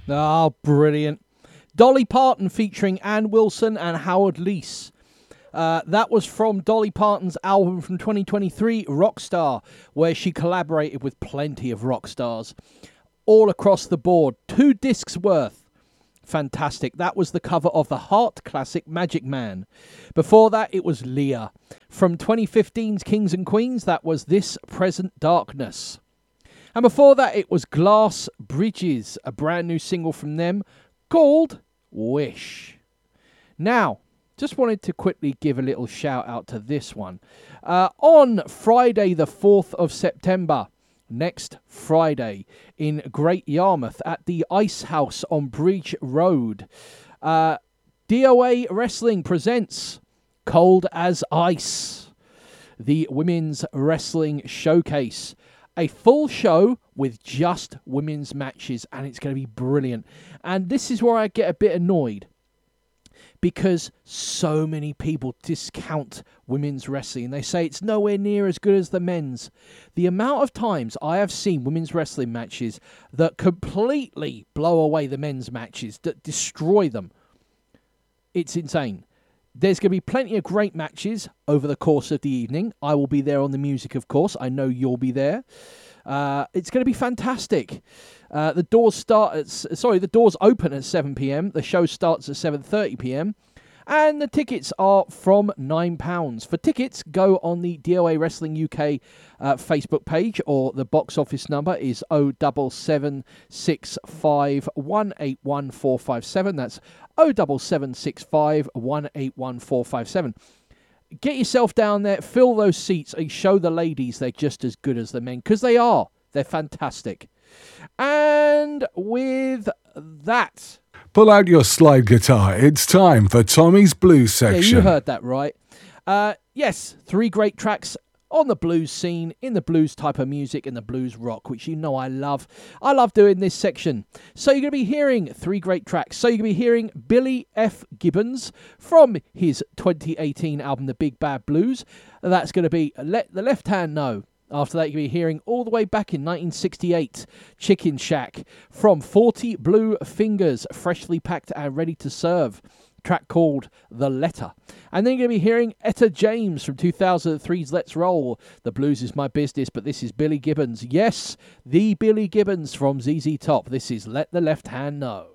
Oh, brilliant. Dolly Parton featuring Ann Wilson and Howard Leese. That was from Dolly Parton's album from 2023, Rockstar, where she collaborated with plenty of rock stars all across the board. 2 discs worth. Fantastic. That was the cover of the Heart classic Magic Man. Before that, it was Leah. From 2015's Kings and Queens, that was This Present Darkness. And before that, it was Glass Bridges, a brand new single from them called Wish. Now, just wanted to quickly give a little shout out to this one. On Friday, the 4th of September, next Friday, in Great Yarmouth at the Ice House on Bridge Road, DOA Wrestling presents Cold as Ice, the Women's Wrestling Showcase. A full show with just women's matches, and it's going to be brilliant. And this is where I get a bit annoyed, because so many people discount women's wrestling. They say it's nowhere near as good as the men's. The amount of times I have seen women's wrestling matches that completely blow away the men's matches, that destroy them, it's insane. There's going to be plenty of great matches over the course of the evening. I will be there on the music, of course. I know you'll be there. It's going to be fantastic. The doors open at 7 p.m. The show starts at 7:30 p.m. And the tickets are from £9. For tickets, go on the DOA Wrestling UK Facebook page, or the box office number is 07765 181 457. That's 07765 181 457. Get yourself down there, fill those seats, and show the ladies they're just as good as the men, because they are. They're fantastic. And with that, pull out your slide guitar. It's time for Tommy's Blues section. Yeah, you heard that right. Yes, 3 great tracks on the blues scene, in the blues type of music and the blues rock, which you know I love. I love doing this section. So you're going to be hearing 3 great tracks. So you're going to be hearing Billy F. Gibbons from his 2018 album, The Big Bad Blues. That's going to be Let the Left Hand Know. After that, you're going to be hearing all the way back in 1968, Chicken Shack from 40 Blue Fingers, freshly packed and ready to serve. Track called The Letter. And then you're going to be hearing Etta James from 2003's Let's Roll. The blues is my business, but this is Billy Gibbons. Yes, the Billy Gibbons from ZZ Top. This is Let the Left Hand Know.